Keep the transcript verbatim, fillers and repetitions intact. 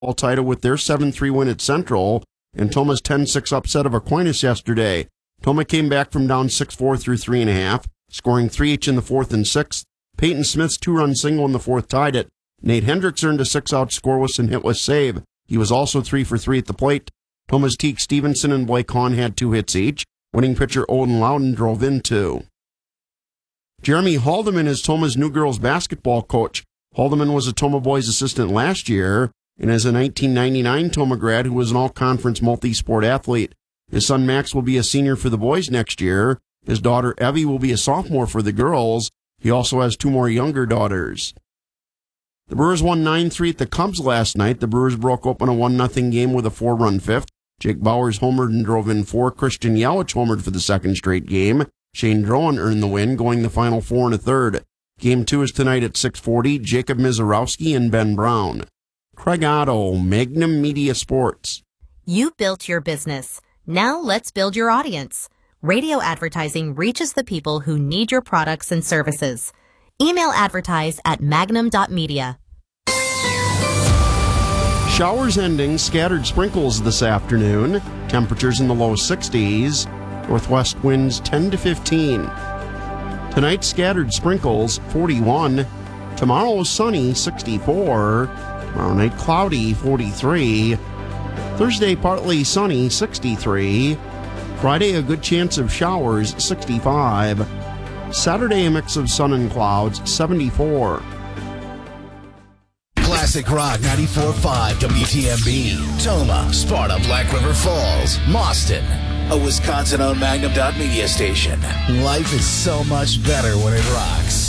title with their seven three win at Central, and Toma's ten six upset of Aquinas yesterday. Toma came back from down six four through three and a half, scoring three each in the fourth and sixth. Peyton Smith's two-run single in the fourth tied it. Nate Hendricks earned a six-out scoreless and hitless save. He was also three for three at the plate. Toma's Teek Stevenson and Blake Hahn had two hits each. Winning pitcher Odin Loudon drove in two. Jeremy Haldeman is Toma's new girls basketball coach. Haldeman was a Toma boys assistant last year and is a nineteen ninety-nine Toma grad who was an all-conference multi-sport athlete. His son Max will be a senior for the boys next year. His daughter Evie will be a sophomore for the girls. He also has two more younger daughters. The Brewers won nine three at the Cubs last night. The Brewers broke open a one nothing game with a four-run fifth. Jake Bowers homered and drove in four. Christian Yelich homered for the second straight game. Shane Drowan earned the win, going the final four and a third. Game two is tonight at six forty. Jacob Mizorowski and Ben Brown. Craig Otto, Magnum Media Sports. You built your business. Now let's build your audience. Radio advertising reaches the people who need your products and services. Email advertise at magnum dot media. Showers ending, scattered sprinkles this afternoon. Temperatures in the low sixties. Northwest winds ten to fifteen. Tonight, scattered sprinkles, forty-one. Tomorrow, sunny, sixty-four. Tomorrow night, cloudy, forty-three. Thursday, partly sunny, sixty-three. Friday, a good chance of showers, sixty-five. Saturday, a mix of sun and clouds, seventy-four. Classic Rock ninety-four point five W T M B. Toma, Sparta, Black River Falls, Mauston. A Wisconsin-owned Magnum dot media station. Life is so much better when it rocks.